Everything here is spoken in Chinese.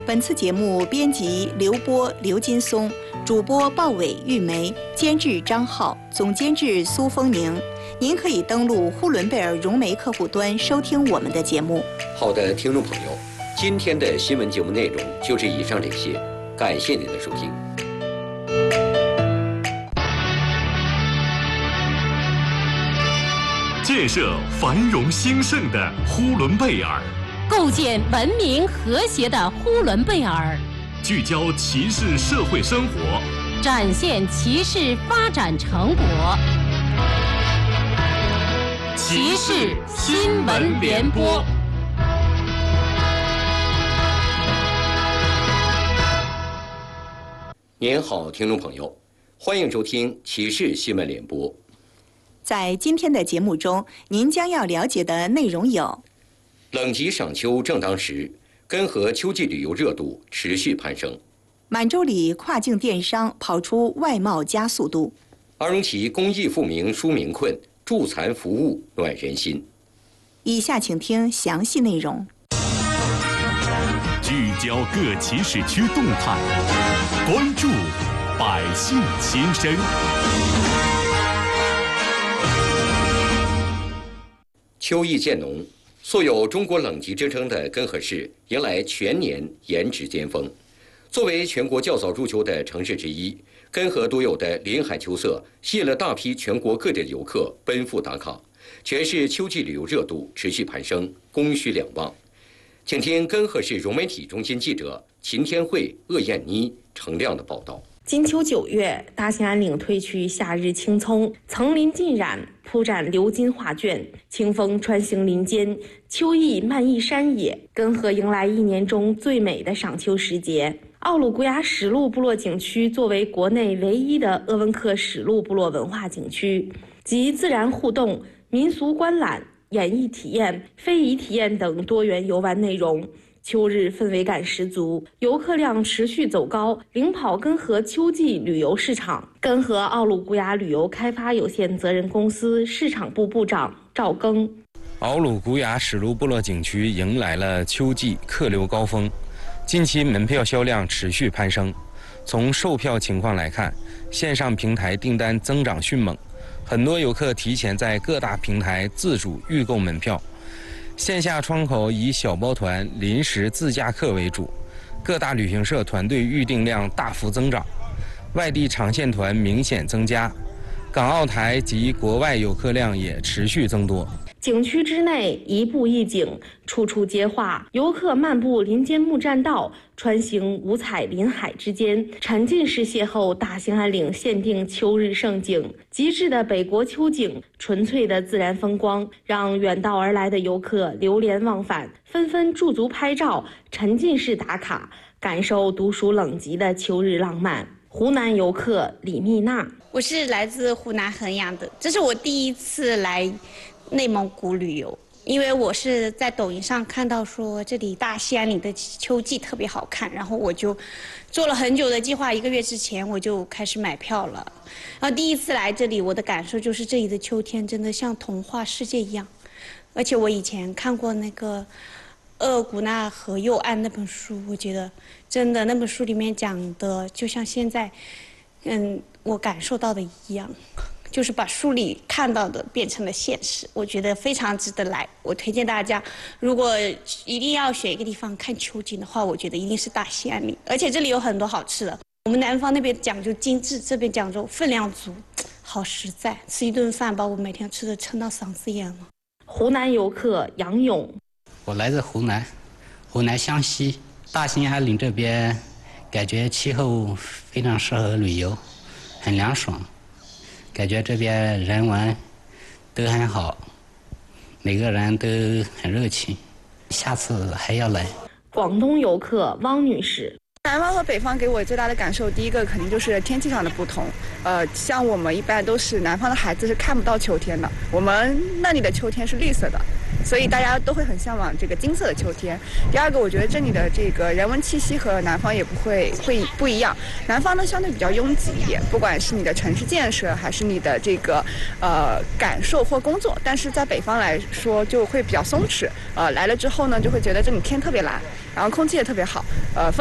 本次节目编辑刘波、刘金松，主播鲍伟、玉梅，监制张浩，总监制苏丰宁。您可以登录呼伦贝尔融媒客户端收听我们的节目。 好的，听众朋友，今天的新闻节目内容就是以上这些，感谢您的收听。 建设繁荣兴盛的呼伦贝尔， 构建文明和谐的呼伦贝尔， 聚焦骑士社会生活， 展现骑士发展成果。骑士新闻联播。 您好，听众朋友，欢迎收听骑士新闻联播。 在今天的节目中，您将要了解的内容有： 冷极赏秋正当时，根河秋季旅游热度持续攀升； 满洲里跨境电商跑出外贸加速度； 阿荣旗公益富民纾民困，助残服务暖人心。 以下请听详细内容。 聚焦各骑士区动态，关注百姓心声。 秋意渐浓，素有中国冷极之称的根河市迎来全年颜值巅峰。作为全国较早入秋的城市之一，根河独有的林海秋色吸引了大批全国各地的游客奔赴打卡，全市秋季旅游热度持续攀升，供需两旺。请听根河市融媒体中心记者秦天慧、鄂艳妮、程亮的报道。 金秋9月，大兴安岭推去夏日青葱，层林尽染，铺展鎏金画卷，清风穿行林间，秋意漫溢山野。根河迎来一年中最美的赏秋时节。奥鲁古雅史路部落景区作为国内唯一的鄂温克史路部落文化景区，集自然互动、民俗观览、演艺体验、非遗体验等多元游玩内容。秋日氛围感十足，游客量持续走高，领跑根河秋季旅游市场。根河奥鲁古雅旅游开发有限责任公司市场部部长赵庚： 奥鲁古雅史路部落景区迎来了秋季客流高峰，近期门票销量持续攀升。从售票情况来看，线上平台订单增长迅猛，很多游客提前在各大平台自主预购门票。线下窗口以小包团、临时自驾客为主，各大旅行社团队预订量大幅增长，外地长线团明显增加，港澳台及国外游客量也持续增多。 景区之内一步一景，处处皆画，游客漫步林间木栈道，穿行五彩林海之间，沉浸式邂逅大兴安岭限定秋日盛景。极致的北国秋景，纯粹的自然风光，让远道而来的游客流连忘返，纷纷驻足拍照，沉浸式打卡，感受独属冷极的秋日浪漫。湖南游客李蜜娜： 我是来自湖南衡阳的，这是我第一次来内蒙古旅游，因为我是在抖音上看到说这里大兴安岭的秋季特别好看，然后我就做了很久的计划，1个月之前我就开始买票了。然后第一次来这里，我的感受就是这里的秋天真的像童话世界一样，而且我以前看过那个鄂古纳河右岸那本书，我觉得真的那本书里面讲的就像现在我感受到的一样，就是把书里看到的变成了现实，我觉得非常值得来。我推荐大家，如果一定要选一个地方看秋景的话，我觉得一定是大兴安岭，而且这里有很多好吃的。我们南方那边讲究精致，这边讲究分量足，好实在，吃一顿饭把我每天吃的撑到嗓子眼了。 湖南游客杨勇： 我来自湖南湘西大兴安岭这边，感觉气候非常适合旅游，很凉爽，感觉这边人文都很好，每个人都很热情，下次还要来。 广东游客汪女士： 南方和北方给我最大的感受，第一个肯定就是天气上的不同。像我们一般都是南方的孩子是看不到秋天的，我们那里的秋天是绿色的，所以大家都会很向往这个金色的秋天。第二个，我觉得这里的这个人文气息和南方也不一样。南方呢相对比较拥挤一点，不管是你的城市建设还是你的这个感受或工作，但是在北方来说就会比较松弛。来了之后呢，就会觉得这里天特别蓝， 然后空气也特别好，